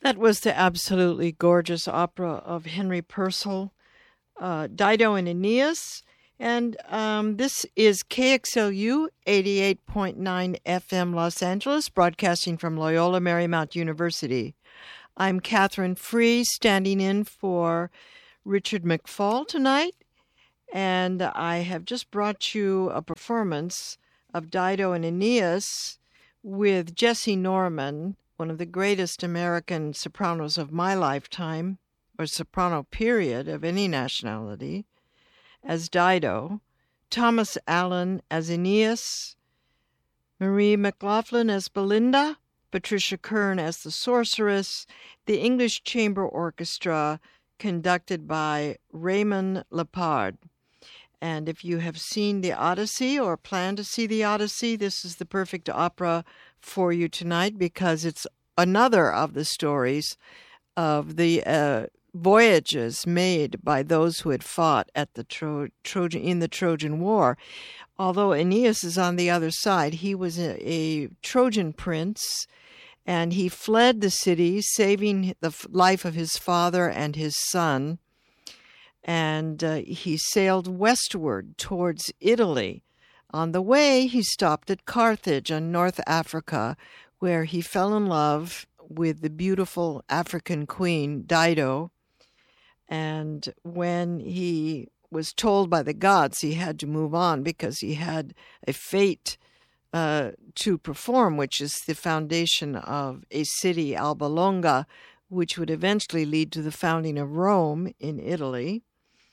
That was the absolutely gorgeous opera of Henry Purcell, Dido and Aeneas. And this is KXLU 88.9 FM Los Angeles, broadcasting from Loyola Marymount University. I'm Catherine Free, standing in for Richard McFall tonight. And I have just brought you a performance of Dido and Aeneas with Jessye Norman, one of the greatest American sopranos of my lifetime, or soprano period of any nationality, as Dido, Thomas Allen as Aeneas, Marie McLaughlin as Belinda, Patricia Kern as the sorceress, the English Chamber Orchestra conducted by Raymond Lepard. And if you have seen the Odyssey or plan to see the Odyssey, this is the perfect opera for you tonight, because it's another of the stories of the voyages made by those who had fought at the in the Trojan War. Although Aeneas is on the other side, he was a Trojan prince, and he fled the city, saving the life of his father and his son. And he sailed westward towards Italy. On the way, he stopped at Carthage in North Africa, where he fell in love with the beautiful African queen, Dido. And when he was told by the gods he had to move on because he had a fate to perform, which is the foundation of a city, Alba Longa, which would eventually lead to the founding of Rome in Italy.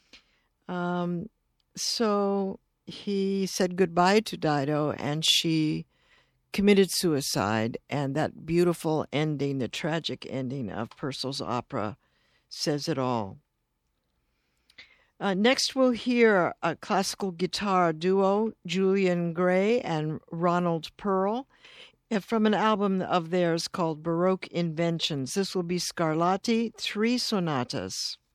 So he said goodbye to Dido, and she committed suicide. And that beautiful ending, the tragic ending of Purcell's opera, says it all. Next, we'll hear a classical guitar duo, Julian Gray and Ronald Pearl, from an album of theirs called Baroque Inventions. This will be Scarlatti, 3 sonatas.